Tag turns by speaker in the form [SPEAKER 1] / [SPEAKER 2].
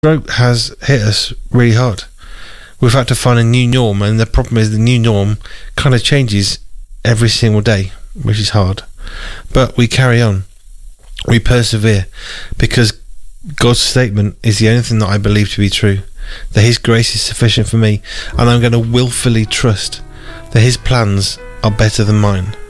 [SPEAKER 1] Stroke has hit us really hard. We've had to find a new norm, and the problem is the new norm kind of changes every single day, which is hard. But we carry on. We persevere, because God's statement is the only thing that I believe to be true, that His grace is sufficient for me, and I'm going to willfully trust that His plans are better than mine.